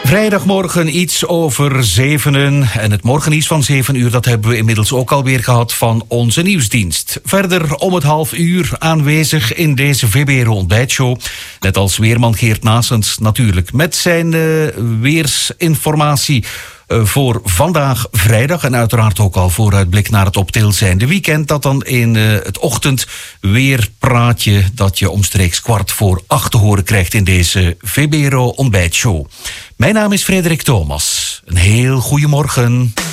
Vrijdagmorgen iets over 7. En het morgennieuws van 7 uur, dat hebben we inmiddels ook alweer gehad van onze nieuwsdienst. Verder om het 12:30 aanwezig in deze VBRO ontbijtshow. Net als weerman Geert Naessens natuurlijk. Met zijn weersinformatie voor vandaag vrijdag. En uiteraard ook al vooruitblik naar het op til zijnde weekend. Dat dan in het ochtendweerpraatje dat je omstreeks 7:15 te horen krijgt in deze VBRO ontbijtshow. Mijn naam is Frederik Thomas. Een heel goeiemorgen.